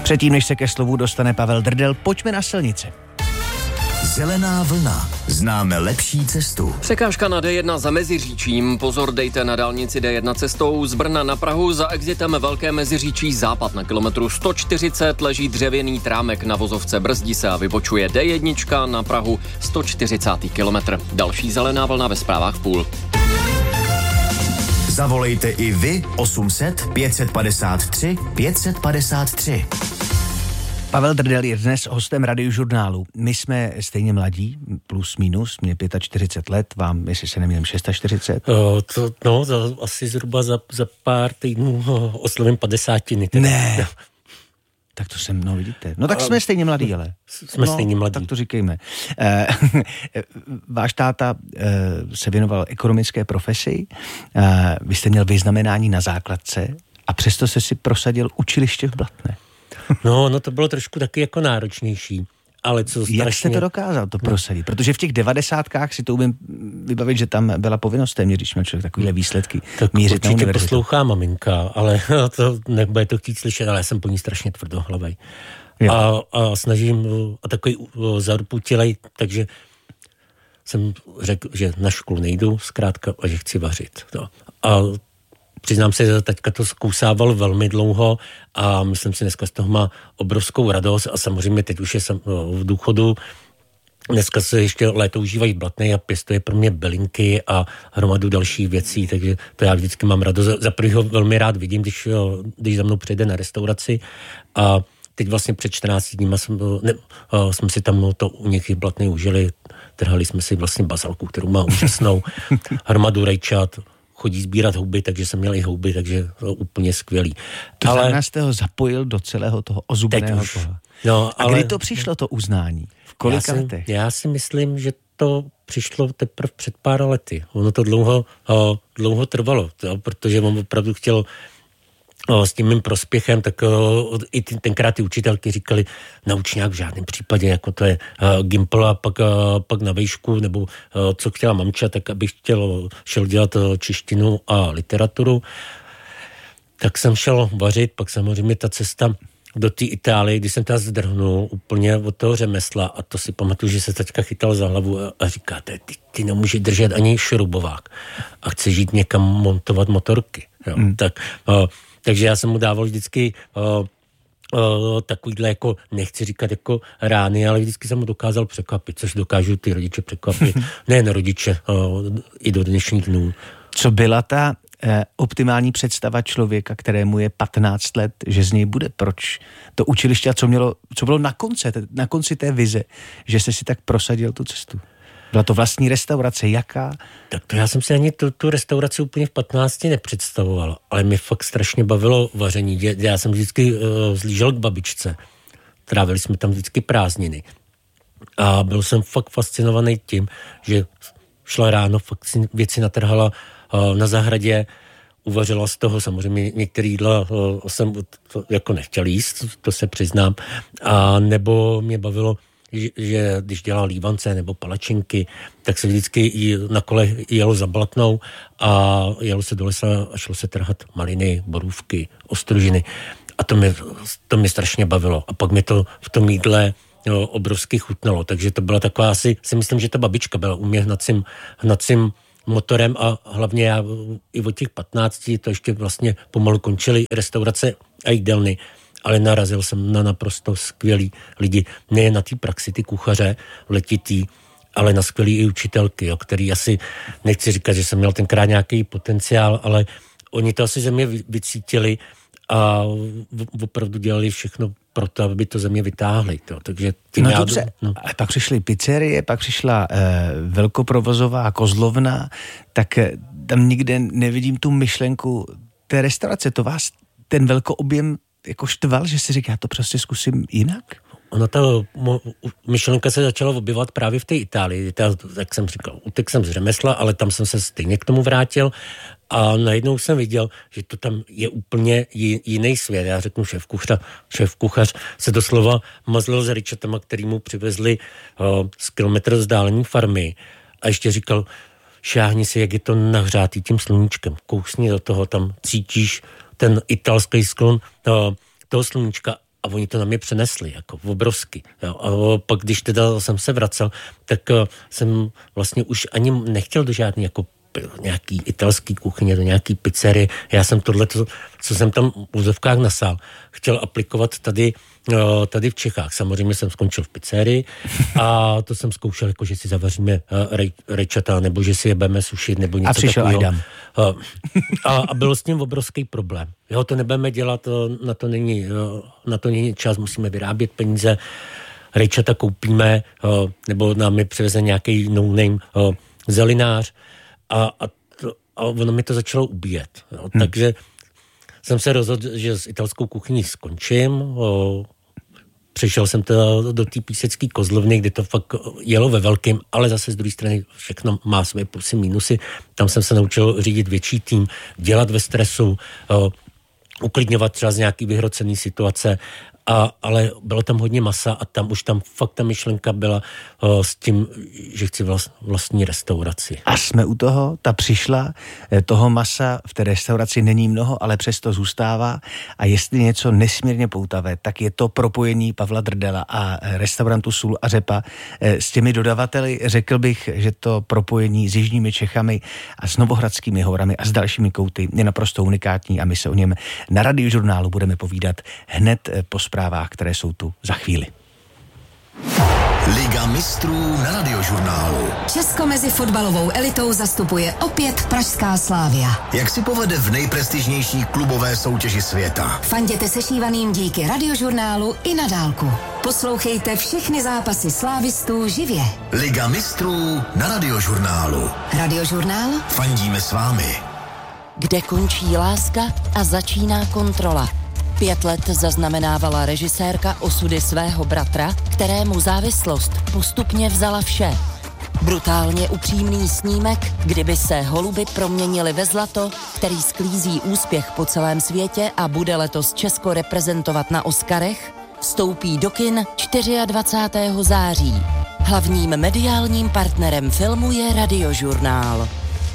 Předtím, než se ke slovu dostane Pavel Drdel, pojďme na silnice. Zelená vlna. Známe lepší cestu. Překážka na D1 za Meziříčím. Pozor dejte na dálnici D1 cestou z Brna na Prahu. Za exitem Velké Meziříčí západ na kilometru 140 leží dřevěný trámek na vozovce. Brzdí se a vybočuje D1 na Prahu 140. kilometr. Další zelená vlna ve zprávách v půl. Zavolejte i vy 800 553 553. Pavel Drdel je dnes hostem Radiožurnálu. My jsme stejně mladí, plus minus, mě 45 let, vám, jestli se nemýlím, 46. Asi zhruba za pár týdnů oslovím 50. Ne. Tak to se mnou vidíte. No tak jsme stejně mladí, ale. Jsme stejně mladí. Tak to říkejme. Váš táta se věnoval ekonomické profesi, vy jste měl vyznamenání na základce a přesto se si prosadil učiliště v Blatné. No to bylo trošku taky jako náročnější. Ale co strašně... Jak jste to dokázal to prosadit? Protože v těch 90kách si to umím vybavit, že tam byla povinnost téměř, když měl člověk takovýhle výsledky. Tak mířit na univerzitu. Poslouchá maminka, ale to nebude to chtít slyšet, ale já jsem po ní strašně tvrdohlavej. A snažím, a takový zaruputilej, takže jsem řekl, že na školu nejdu zkrátka a že chci vařit. No. A přiznám se, že teďka to zkousával velmi dlouho a myslím si, dneska z toho má obrovskou radost a samozřejmě teď už je v důchodu. Dneska se ještě léto užívají Blatné a pěstuje pro mě bylinky a hromadu dalších věcí, takže to já vždycky mám radost. Za prvý ho velmi rád vidím, když za mnou přijde na restauraci a teď vlastně před 14 dní jsme si tam to u nich Blatné užili, trhali jsme si vlastně bazalku, kterou má úžasnou, hromadu rajčat, chodí sbírat houby, takže jsem měl i houby, takže to úplně skvělý. To znamená, jste ho zapojil do celého toho ozubného toho. No, a kdy to přišlo, to uznání? V kolika letech? Já si myslím, že to přišlo teprve před pár lety. Ono to dlouho trvalo, protože on opravdu chtěl s tím mým prospěchem, tak i tenkrát ty učitelky říkali, nauč nějak v žádném případě, jako to je Gimpl a pak na vejšku, nebo co chtěla mamča, tak abych šel dělat češtinu a literaturu. Tak jsem šel vařit, pak samozřejmě ta cesta do té Itálie, když jsem teda zdrhnul úplně od toho řemesla a to si pamatuju, že se taťka chytal za hlavu a říká, ty nemůžeš držet ani šrubovák a chceš jít někam montovat motorky. Jo. Takže já jsem mu dával vždycky takovýhle, jako nechci říkat jako rány, ale vždycky jsem mu dokázal překvapit, což dokážu ty rodiče překvapit. Nejen rodiče, i do dnešních dnů. Co byla ta optimální představa člověka, kterému je 15 let, že z něj bude? Proč to učiliště a co bylo na konci té vize, že jste si tak prosadil tu cestu? Byla to vlastní restaurace, jaká? Tak to já jsem si ani tu restauraci úplně v 15 nepředstavoval, ale mě fakt strašně bavilo vaření. Já jsem vždycky zlížel k babičce. Trávili jsme tam vždycky prázdniny. A byl jsem fakt fascinovaný tím, že šla ráno, fakt si věci natrhala na zahradě, uvařila z toho, samozřejmě některé jídla jsem jako nechtěl jíst, to se přiznám, a nebo mě bavilo, že když dělal lívance nebo palačinky, tak se vždycky na kole jelo za Blatnou a jelo se do lesa a šlo se trhat maliny, borůvky, ostružiny. A to mě strašně bavilo. A pak mi to v tom jídle obrovsky chutnalo. Takže to byla taková si myslím, že ta babička byla u mě hnacím motorem a hlavně já i od těch 15 to ještě vlastně pomalu končily restaurace a jídelny. Ale narazil jsem na naprosto skvělý lidi. Nejen na té praxi, ty kuchaře letitý, ale na skvělý i učitelky, jo, který asi, nechci říkat, že jsem měl tenkrát nějaký potenciál, ale oni to asi ze mě vycítili a opravdu dělali všechno pro to, aby to ze mě vytáhli. To. Takže A pak přišly pizzerie, pak přišla velkoprovozová kozlovna, tak tam nikde nevidím tu myšlenku té restaurace. To vás ten velkoobjem jako štval, že si říká, já to prostě zkusím jinak? Ona ta myšlenka se začala objevovat právě v té Itálii. Jak jsem říkal, utek jsem z řemesla, ale tam jsem se stejně k tomu vrátil a najednou jsem viděl, že to tam je úplně jiný svět. Já řeknu, šéf-kuchař se doslova mazlil s rajčatama, který mu přivezli z kilometr vzdálený farmy a ještě říkal, šáhni si, jak je to nahřátý tím sluníčkem. Kousni do toho, tam cítíš ten italský sklon toho sluníčka A oni to na mě přenesli, jako obrovsky. Jo. A pak, když teda jsem se vracel, tak jsem vlastně už ani nechtěl do žádný jako nějaký italský kuchyně, do nějaký pizzerie. Já jsem tohle, co jsem tam v úzovkách nasál, chtěl aplikovat tady v Čechách. Samozřejmě jsem skončil v pizzerii a to jsem zkoušel, jako že si zavaříme rejčata, nebo že si je budeme sušit, nebo něco takového. A přišel Adam. A byl s tím obrovský problém. Jo, to nebudeme dělat, na to není čas, musíme vyrábět peníze, rejčata koupíme, nebo nám je přiveze nějaký no-name zelinář a ono mi to začalo ubíjet. Jo. Takže jsem se rozhodl, že s italskou kuchyní skončím. Přišel jsem teda do té písecké kozlovny, kde to fakt jelo ve velkým, ale zase z druhé strany všechno má své plusy, mínusy. Tam jsem se naučil řídit větší tým, dělat ve stresu, uklidňovat třeba z nějaký vyhrocený situace, ale bylo tam hodně masa a tam fakt ta myšlenka byla s tím, že chci vlastní restauraci. A jsme u toho, ta přišla, toho masa v té restauraci není mnoho, ale přesto zůstává a jestli něco nesmírně poutavé, tak je to propojení Pavla Drdela a restaurantu Sůl a řepa s těmi dodavateli. Řekl bych, že to propojení s jižními Čechami a s Novohradskými horami a s dalšími kouty je naprosto unikátní a my se o něm na Radiožurnálu budeme povídat hned po zprávách, které jsou tu za chvíli. Liga mistrů na Radiožurnálu. Česko mezi fotbalovou elitou zastupuje opět pražská Slavia. Jak si povede v nejprestižnější klubové soutěži světa? Fanděte sešívaným díky Radiožurnálu i na dálku. Poslouchejte všechny zápasy slávistů živě. Liga mistrů na Radiožurnálu. Radiožurnál? Fandíme s vámi. Kde končí láska a začíná kontrola. 5 let zaznamenávala režisérka osudy svého bratra, kterému závislost postupně vzala vše. Brutálně upřímný snímek, kdyby se holuby proměnily ve zlato, který sklízí úspěch po celém světě a bude letos Česko reprezentovat na Oscarech, vstoupí do kin 24. září. Hlavním mediálním partnerem filmu je Radiožurnál.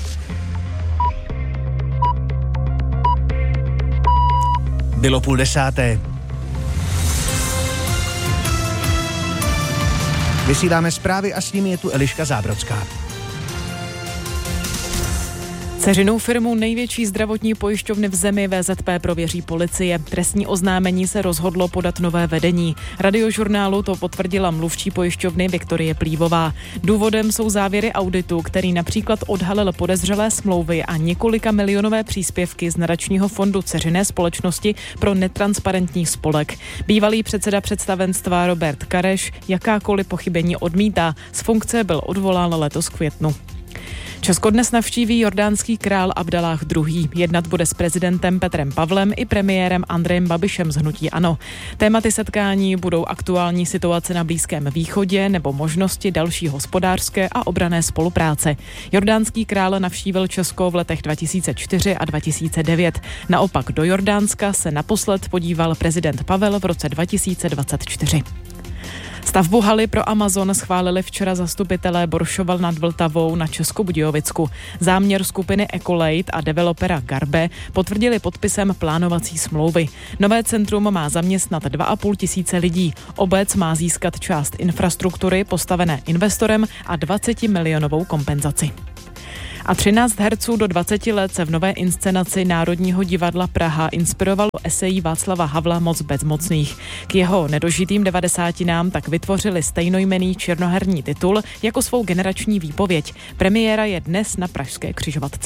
Bylo 9:30. Vysíláme zprávy a s nimi je tu Eliška Zábrodská. Dceřinou firmu největší zdravotní pojišťovny v zemi VZP prověří policie. Trestní oznámení se rozhodlo podat nové vedení. Radiožurnálu to potvrdila mluvčí pojišťovny Viktorie Plívová. Důvodem jsou závěry auditu, který například odhalil podezřelé smlouvy a několika milionové příspěvky z nadačního fondu dceřiné společnosti pro netransparentní spolek. Bývalý předseda představenstva Robert Kareš jakákoliv pochybení odmítá. Z funkce byl odvolán letos v květnu. Česko dnes navštíví jordánský král Abdalláh II. Jednat bude s prezidentem Petrem Pavlem i premiérem Andrejem Babišem z hnutí ANO. Tématy setkání budou aktuální situace na Blízkém východě nebo možnosti další hospodářské a obranné spolupráce. Jordánský král navštívil Česko v letech 2004 a 2009. Naopak do Jordánska se naposled podíval prezident Pavel v roce 2024. Stavbu haly pro Amazon schválili včera zastupitelé Boršova nad Vltavou na Českobudějovicku. Záměr skupiny Ecolate a developera Garbe potvrdili podpisem plánovací smlouvy. Nové centrum má zaměstnat 2,5 tisíce lidí. Obec má získat část infrastruktury postavené investorem a 20 milionovou kompenzaci. A 13 herců do 20 let se v nové inscenaci Národního divadla Praha inspirovalo esejí Václava Havla Moc bezmocných. K jeho nedožitým 90 tak vytvořili stejnojmenný černoherní titul jako svou generační výpověď. Premiéra je dnes na pražské Křižovatce.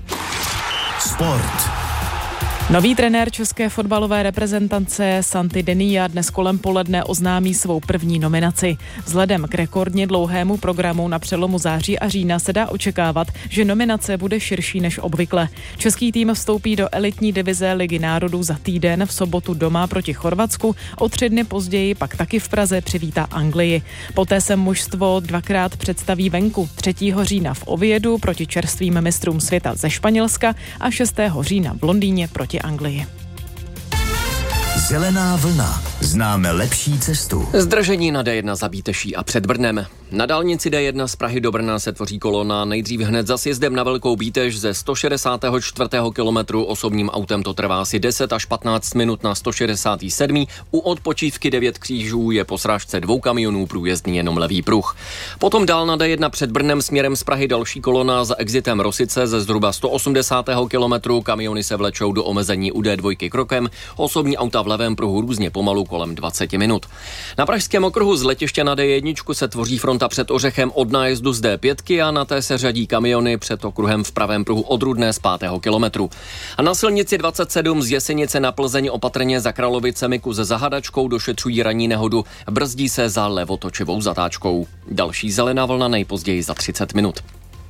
Sport. Nový trenér české fotbalové reprezentace Santi Denija dnes kolem poledne oznámí svou první nominaci. Vzhledem k rekordně dlouhému programu na přelomu září a října se dá očekávat, že nominace bude širší než obvykle. Český tým vstoupí do elitní divize Ligy národů za týden v sobotu doma proti Chorvatsku, o 3 dny později pak taky v Praze přivítá Anglii. Poté se mužstvo dvakrát představí venku 3. října v Oviedu proti čerstvým mistrům světa ze Španělska a 6. října v Londýně proti Anglii. Zelená vlna s známe lepší cestu. Zdržení na D1 za Bíteší a před Brnem. Na dálnici D1 z Prahy do Brna se tvoří kolona nejdřív hned za sjezdem na Velkou Bítež ze 164. kilometru. Osobním autem to trvá asi 10 až 15 minut na 167. U odpočívky 9 křížů je po srážce 2 kamionů průjezdný jenom levý pruh. Potom dál na D1 před Brnem směrem z Prahy další kolona za exitem Rosice ze zhruba 180. kilometru. Kamiony se vlečou do omezení u D2 krokem. Osobní auta v levém pruhu různě pomalu kolem 20 minut. Na pražském okruhu z letiště na D1 se tvoří fronta před Ořechem od nájezdu z D5 a na té se řadí kamiony před okruhem v pravém pruhu od Rudné z 5. kilometru. A na silnici 27 z Jesenice na Plzeň opatrně za Kralovicemi kus za Hadačkou došetřují ranní nehodu, brzdí se za levotočivou zatáčkou. Další zelená vlna nejpozději za 30 minut.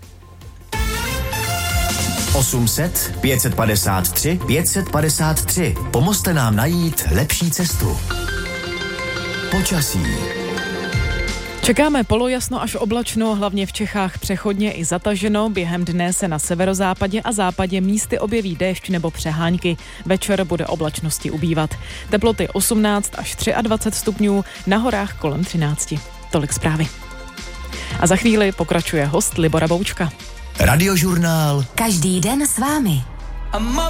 800 553 553. Pomozte nám najít lepší cestu. Počasí. Čekáme polojasno až oblačno, hlavně v Čechách přechodně i zataženo. Během dne se na severozápadě a západě místy objeví déšť nebo přehánky. Večer bude oblačnosti ubývat. Teploty 18 až 23 stupňů, na horách kolem 13. Tolik zprávy. A za chvíli pokračuje host Libora Boučka. Radiožurnál. Každý den s vámi.